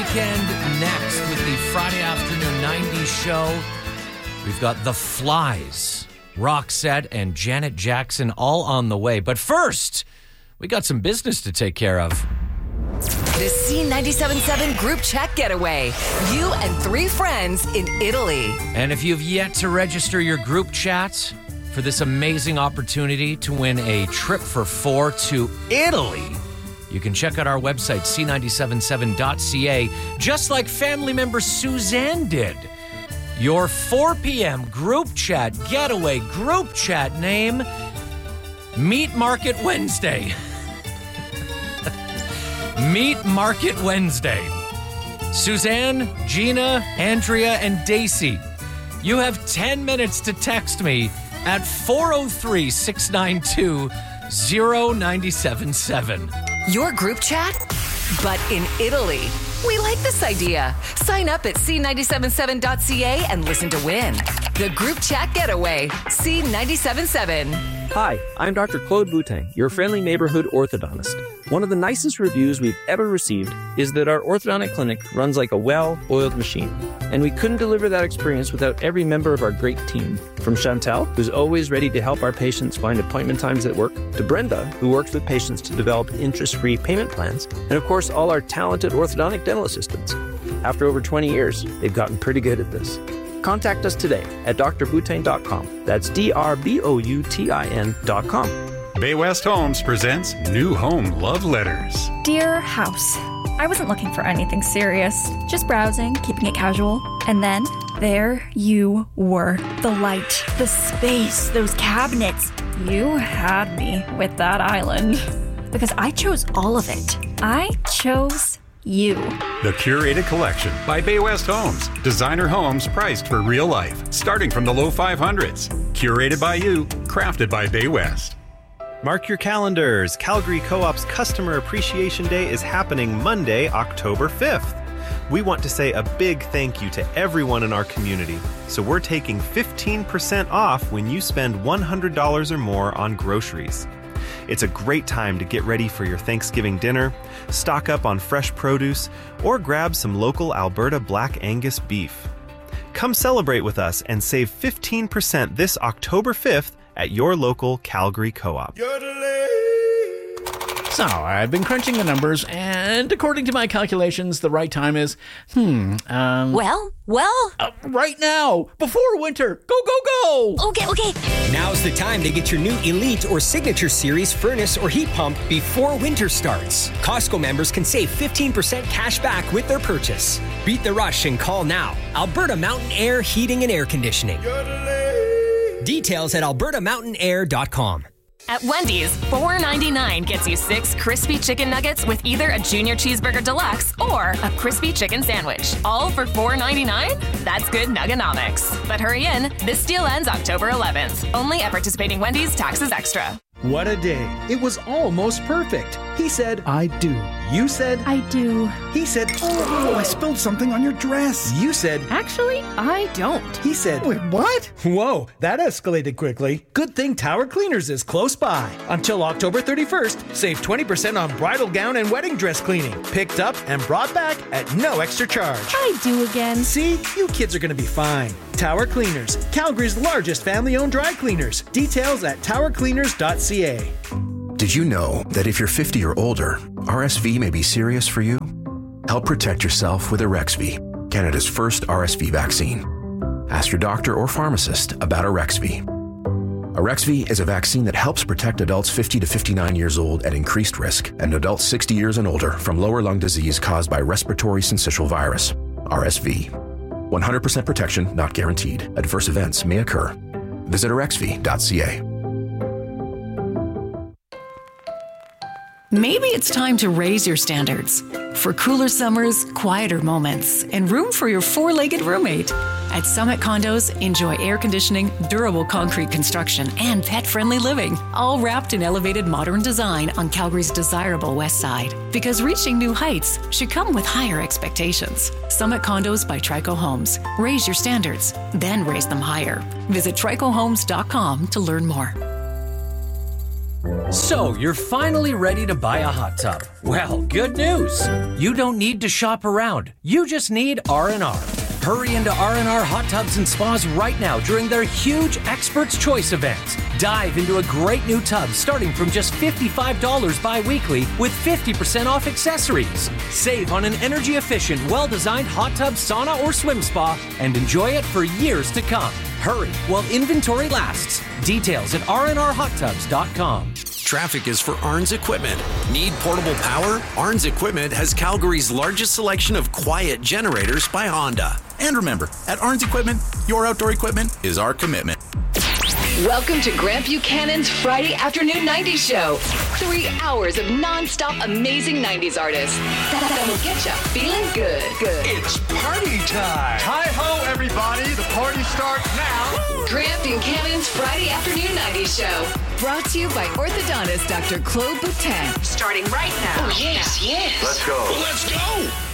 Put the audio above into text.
weekend next with the Friday afternoon 90s show. We've got The Flies, Roxette, and Janet Jackson all on the way. But first, we got some business to take care of. The C97.7 group chat getaway. You and 3 friends in Italy. And if you've yet to register your group chat for this amazing opportunity to win a trip for 4 to Italy, you can check out our website, c977.ca, just like family member Suzanne did. Your 4 p.m. group chat getaway group chat name, Meat Market Wednesday. Meat Market Wednesday. Suzanne, Gina, Andrea, and Daisy, you have 10 minutes to text me at 403-692-0977. Your group chat, but in Italy. We like this idea. Sign up at c977.ca and listen to win. The group chat getaway, C97.7. Hi, I'm Dr. Claude Boutin, your friendly neighborhood orthodontist. One of the nicest reviews we've ever received is that our orthodontic clinic runs like a well-oiled machine. And we couldn't deliver that experience without every member of our great team. From Chantal, who's always ready to help our patients find appointment times that work, to Brenda, who works with patients to develop interest-free payment plans, and of course, all our talented orthodontic dental assistants. After over 20 years, they've gotten pretty good at this. Contact us today at drboutin.com. That's DRBOUTIN.com. Bay West Homes presents New Home Love Letters. Dear House, I wasn't looking for anything serious, just browsing, keeping it casual. And then there you were. The light, the space, those cabinets. You had me with that island. Because I chose all of it. I chose you. The Curated Collection by Bay West Homes. Designer homes priced for real life, starting from the low 500s. Curated by you, crafted by Bay West. Mark your calendars. Calgary Co-op's Customer Appreciation Day is happening Monday, October 5th. We want to say a big thank you to everyone in our community. So we're taking 15% off when you spend $100 or more on groceries. It's a great time to get ready for your Thanksgiving dinner, stock up on fresh produce, or grab some local Alberta Black Angus beef. Come celebrate with us and save 15% this October 5th at your local Calgary Co-op. So, I've been crunching the numbers, and according to my calculations, the right time is, Well? right now, before winter. Go, go, go! Okay. Now's the time to get your new Elite or Signature Series furnace or heat pump before winter starts. Costco members can save 15% cash back with their purchase. Beat the rush and call now. Alberta Mountain Air Heating and Air Conditioning. Details at albertamountaiнаir.com. At Wendy's, $4.99 gets you 6 crispy chicken nuggets with either a Junior Cheeseburger Deluxe or a crispy chicken sandwich. All for $4.99? That's good nuggonomics. But hurry in, this deal ends October 11th. Only at participating Wendy's, taxes extra. What a day. It was almost perfect. He said, I do. You said, I do. He said, oh, I spilled something on your dress. You said, Actually, I don't. He said, wait, what? Whoa, that escalated quickly. Good thing Tower Cleaners is close by. Until October 31st, save 20% on bridal gown and wedding dress cleaning. Picked up and brought back at no extra charge. I do again. See, you kids are going to be fine. Tower Cleaners, Calgary's largest family-owned dry cleaners. Details at towercleaners.ca. Did you know that if you're 50 or older, RSV may be serious for you? Help protect yourself with Arexvy, Canada's first RSV vaccine. Ask your doctor or pharmacist about Arexvy. Arexvy is a vaccine that helps protect adults 50 to 59 years old at increased risk and adults 60 years and older from lower lung disease caused by respiratory syncytial virus, RSV. 100% protection not guaranteed. Adverse events may occur. Visit arexvy.ca. Maybe it's time to raise your standards for cooler summers, quieter moments, and room for your four-legged roommate. At Summit Condos, enjoy air conditioning, durable concrete construction, and pet-friendly living, all wrapped in elevated modern design on Calgary's desirable west side. Because reaching new heights should come with higher expectations. Summit Condos by Trico Homes. Raise your standards, then raise them higher. Visit tricohomes.com to learn more. So, you're finally ready to buy a hot tub. Well, good news. You don't need to shop around. You just need R&R. Hurry into R&R Hot Tubs and Spas right now during their huge Expert's Choice event. Dive into a great new tub starting from just $55 bi-weekly with 50% off accessories. Save on an energy-efficient, well-designed hot tub, sauna, or swim spa and enjoy it for years to come. Hurry while inventory lasts. Details at rnrhottubs.com. Traffic is for Arns Equipment. Need portable power? Arns Equipment has Calgary's largest selection of quiet generators by Honda. And remember, at Arns Equipment, your outdoor equipment is our commitment. Welcome to Grant Buchanan's Friday Afternoon 90s Show. 3 hours of non-stop amazing 90s artists that will get you feeling good. It's party time. Hi-ho, everybody. The party starts now. Grant Buchanan's Friday Afternoon 90s Show. Brought to you by orthodontist Dr. Claude Boutin. Starting right now. Oh, yes. Let's go. Let's go.